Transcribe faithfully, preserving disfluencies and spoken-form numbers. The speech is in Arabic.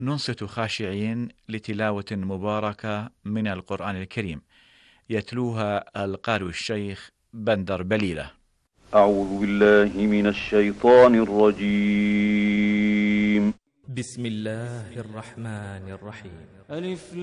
ننصت خاشعين لتلاوة مباركة من القرآن الكريم يتلوها القارئ الشيخ بندر بليلة. أعوذ بالله من الشيطان الرجيم. بسم الله الرحمن الرحيم. ألف